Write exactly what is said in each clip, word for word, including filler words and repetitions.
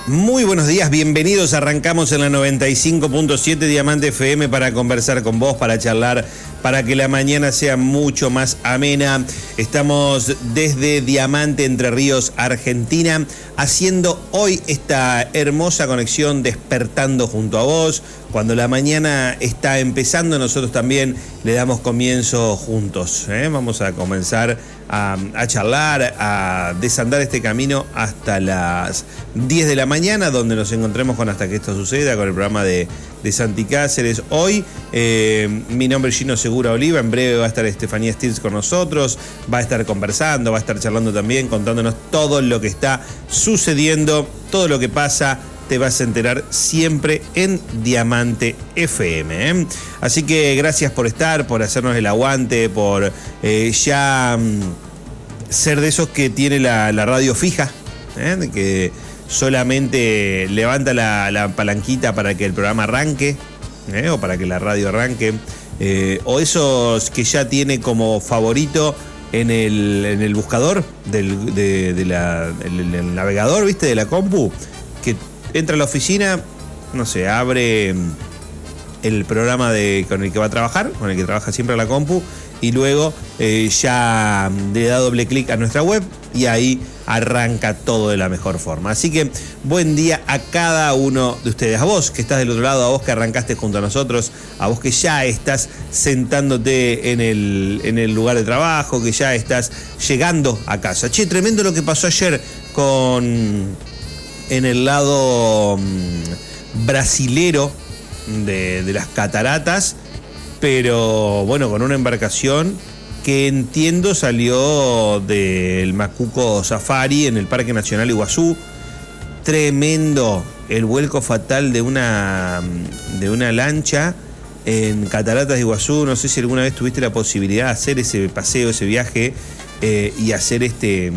Muy buenos días, bienvenidos. Arrancamos en la noventa y cinco punto siete Diamante F M para conversar con vos, para charlar, para que la mañana sea mucho más amena. Estamos desde Diamante, Entre Ríos, Argentina, haciendo hoy esta hermosa conexión, despertando junto a vos. Cuando la mañana está empezando, nosotros también le damos comienzo juntos, ¿eh? Vamos a comenzar a, a charlar, a desandar este camino hasta las diez de la mañana, donde nos encontremos con Hasta que esto suceda, con el programa de, de Santi Cáceres. Hoy, eh, mi nombre es Gino Segura Oliva, en breve va a estar Estefanía Stills con nosotros, va a estar conversando, va a estar charlando también, contándonos todo lo que está sucediendo, todo lo que pasa. Te vas a enterar siempre en Diamante F M, ¿eh? Así que gracias por estar, por hacernos el aguante, por eh, ya mm, ser de esos que tiene la, la radio fija, ¿eh? Que solamente levanta la, la palanquita para que el programa arranque, ¿eh? O para que la radio arranque, eh, o esos que ya tiene como favorito en el, en el buscador del de, de la, el, el navegador, ¿viste? De la compu, que entra a la oficina, no sé, abre el programa de, con el que va a trabajar, con el que trabaja siempre a la compu, y luego eh, ya le da doble clic a nuestra web y ahí arranca todo de la mejor forma. Así que buen día a cada uno de ustedes, a vos que estás del otro lado, a vos que arrancaste junto a nosotros, a vos que ya estás sentándote en el, en el lugar de trabajo, que ya estás llegando a casa. Che, tremendo lo que pasó ayer con... en el lado mmm, brasilero de, de las cataratas, pero bueno, con una embarcación que entiendo salió del Macuco Safari en el Parque Nacional Iguazú. Tremendo el vuelco fatal de una, de una lancha en Cataratas de Iguazú. No sé si alguna vez tuviste la posibilidad de hacer ese paseo, ese viaje eh, y hacer este,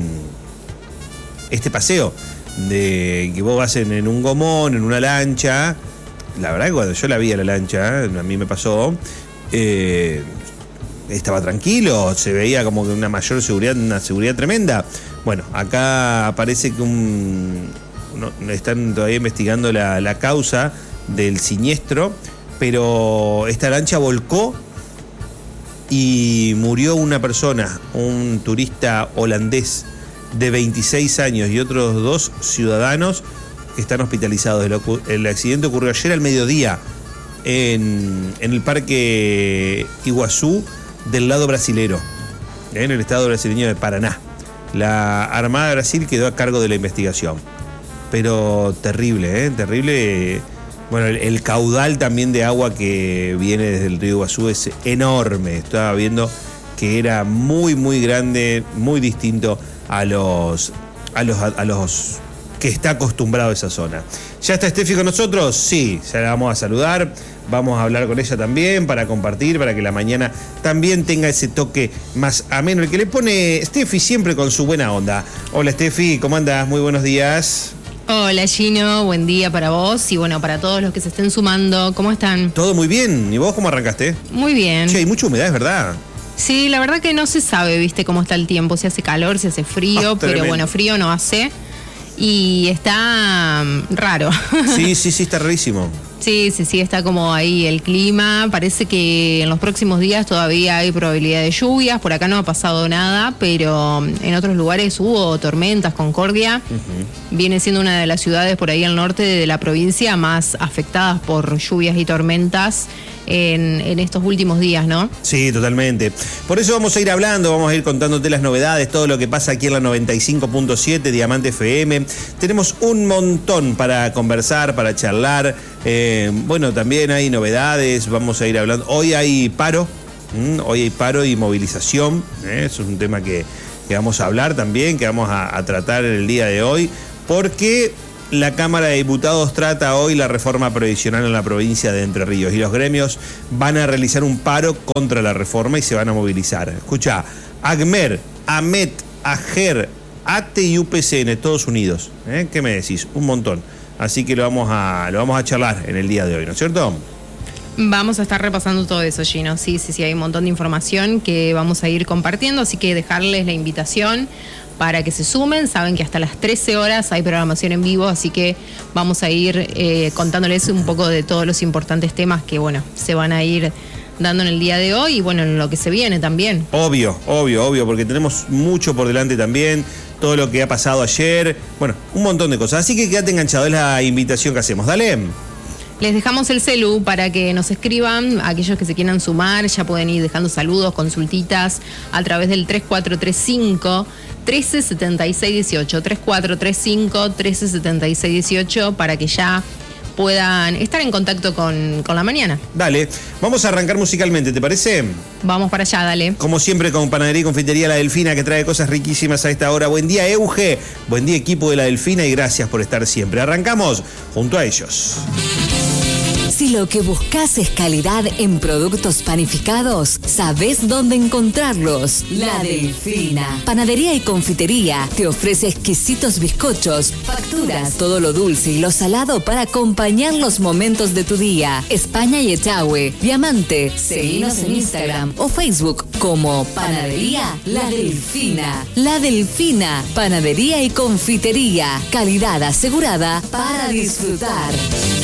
este paseo. De que vos vas en, en un gomón, en una lancha. La verdad que cuando yo la vi a la lancha, a mí me pasó, eh, estaba tranquilo, se veía como que una mayor seguridad, una seguridad tremenda. Bueno, acá parece que un, no, están todavía investigando la, la causa del siniestro, pero esta lancha volcó y murió una persona, un turista holandés de veintiséis años y otros dos ciudadanos que están hospitalizados. El, el accidente ocurrió ayer al mediodía en, en el Parque Iguazú del lado brasilero, en el estado brasileño de Paraná. La Armada de Brasil quedó a cargo de la investigación. Pero terrible, ¿eh? Terrible. Bueno, el, el caudal también de agua que viene desde el río Iguazú es enorme. Estaba viendo que era muy, muy grande, muy distinto a los, a los, a los que está acostumbrado a esa zona. ¿Ya está Steffi con nosotros? Sí, ya la vamos a saludar, vamos a hablar con ella también para compartir, para que la mañana también tenga ese toque más ameno, el que le pone Steffi siempre con su buena onda. Hola Steffi, ¿cómo andás? Muy buenos días. Hola Gino, buen día para vos y bueno, para todos los que se estén sumando, ¿cómo están? Todo muy bien, ¿y vos cómo arrancaste? Muy bien. Che, hay mucha humedad, es verdad. Sí, la verdad que no se sabe, viste, cómo está el tiempo, si hace calor, si hace frío, ah, pero bueno, frío no hace y está um, raro. Sí, sí, sí, está rarísimo. Sí, sí, sí, está como ahí el clima, parece que en los próximos días todavía hay probabilidad de lluvias, por acá no ha pasado nada, pero en otros lugares hubo tormentas, Concordia, uh-huh. Viene siendo una de las ciudades por ahí al norte de la provincia más afectadas por lluvias y tormentas en, en estos últimos días, ¿no? Sí, totalmente. Por eso vamos a ir hablando, vamos a ir contándote las novedades, todo lo que pasa aquí en la noventa y cinco punto siete Diamante F M. Tenemos un montón para conversar, para charlar. Eh, bueno, también hay novedades, vamos a ir hablando. Hoy hay paro, ¿m? hoy hay paro y movilización. ¿eh? Eso es un tema que, que vamos a hablar también, que vamos a, a tratar el día de hoy, porque la Cámara de Diputados trata hoy la reforma previsional en la provincia de Entre Ríos y los gremios van a realizar un paro contra la reforma y se van a movilizar. Escucha, ACMER, AMET, AGER, ATE y U P C N, todos unidos. ¿eh? ¿Qué me decís? Un montón. Así que lo vamos a, lo vamos a charlar en el día de hoy, ¿no es cierto? Vamos a estar repasando todo eso, Gino. Sí, sí, sí, hay un montón de información que vamos a ir compartiendo, así que dejarles la invitación para que se sumen. Saben que hasta las trece horas hay programación en vivo, así que vamos a ir eh, contándoles un poco de todos los importantes temas que, bueno, se van a ir dando en el día de hoy y, bueno, en lo que se viene también. Obvio, obvio, obvio, porque tenemos mucho por delante también, todo lo que ha pasado ayer, bueno, un montón de cosas. Así que quédate enganchado, es la invitación que hacemos. Dale. Les dejamos el celu para que nos escriban, aquellos que se quieran sumar, ya pueden ir dejando saludos, consultitas a través del tres cuatro tres cinco, uno tres siete seis uno ocho, tres cuatro tres cinco, uno tres siete seis uno ocho, para que ya puedan estar en contacto con, con la mañana. Dale, vamos a arrancar musicalmente, ¿te parece? Vamos para allá, dale. Como siempre con Panadería y Confitería La Delfina, que trae cosas riquísimas a esta hora. Buen día, Euge, buen día, equipo de La Delfina, y gracias por estar siempre. Arrancamos junto a ellos. Si lo que buscas es calidad en productos panificados, ¿sabés dónde encontrarlos? La Delfina. Panadería y Confitería te ofrece exquisitos bizcochos, facturas, todo lo dulce y lo salado para acompañar los momentos de tu día. España y Echagüe, Diamante. Seguinos en Instagram o Facebook como Panadería La Delfina. La Delfina, Panadería y Confitería. Calidad asegurada para disfrutar.